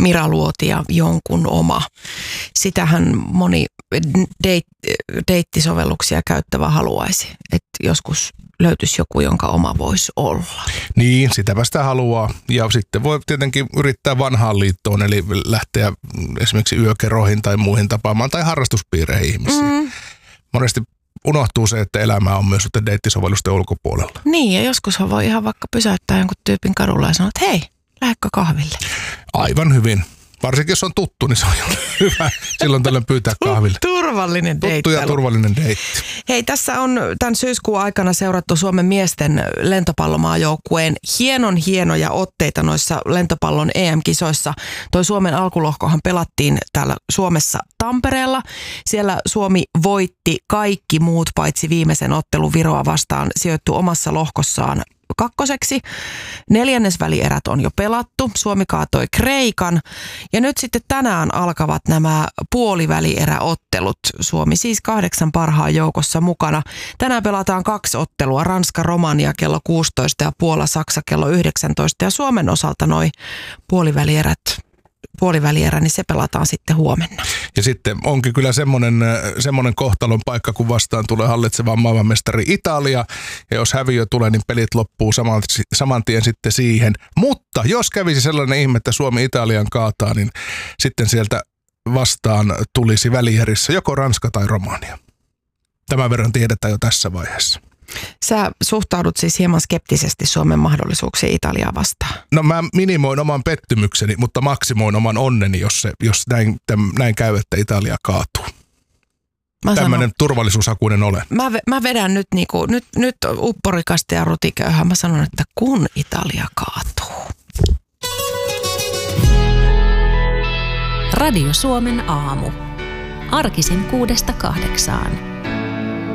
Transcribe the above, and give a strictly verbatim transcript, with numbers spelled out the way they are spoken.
Mira Luoti ja jonkun oma. Sitähän moni deit- deittisovelluksia käyttävä haluaisi, että joskus löytyisi joku, jonka oma voisi olla. Niin, sitäpä sitä haluaa. Ja sitten voi tietenkin yrittää vanhaan liittoon, eli lähteä esimerkiksi yökerroihin tai muihin tapaamaan tai harrastuspiireihin ihmisiä. Mm. Monesti unohtuu se, että elämä on myös deittisovellusten ulkopuolella. Niin, ja joskus voi ihan vaikka pysäyttää jonkun tyypin kadulla ja sanoa, että hei, lähdekö kahville? Aivan hyvin. Varsinkin jos on tuttu, niin se on hyvä silloin tällöin pyytää kahville. Turvallinen deitti. Tuttu ja turvallinen deitti. Hei, tässä on tämän syyskuun aikana seurattu Suomen miesten lentopallomaajoukkueen hienon hienoja otteita noissa lentopallon E M-kisoissa. Toi Suomen alkulohkohan pelattiin täällä Suomessa Tampereella. Siellä Suomi voitti kaikki muut paitsi viimeisen ottelun Viroa vastaan, sijoittu omassa lohkossaan kakkoseksi. Neljännesvälierät on jo pelattu. Suomi kaatoi Kreikan. Ja nyt sitten tänään alkavat nämä puolivälieräottelut. Suomi siis kahdeksan parhaan joukossa mukana. Tänään pelataan kaksi ottelua. Ranska, Romania kello kuusitoista ja Puola, Saksa kello yhdeksäntoista. Ja Suomen osalta noi puolivälierät puolivälierä, niin se pelataan sitten huomenna. Ja sitten onkin kyllä semmoinen, semmoinen kohtalon paikka, kun vastaan tulee hallitseva maailmanmestari Italia. Ja jos häviö tulee, niin pelit loppuu saman, saman tien sitten siihen. Mutta jos kävisi sellainen ihme, että Suomi Italian kaataa, niin sitten sieltä vastaan tulisi välierissä joko Ranska tai Romania. Tämän verran tiedetään jo tässä vaiheessa. Sä suhtaudut siis hieman skeptisesti Suomen mahdollisuuksiin Italiaa vastaan. No mä minimoin oman pettymykseni, mutta maksimoin oman onneni, jos, se, jos näin, täm, näin käy, että Italia kaatuu. Tämmöinen turvallisuushakuinen ole. Mä, mä vedän nyt, niinku, nyt, nyt upporikasta ja rutiköyhää. Mä sanon, että kun Italia kaatuu. Radio Suomen aamu. Arkisin kuudesta kahdeksaan.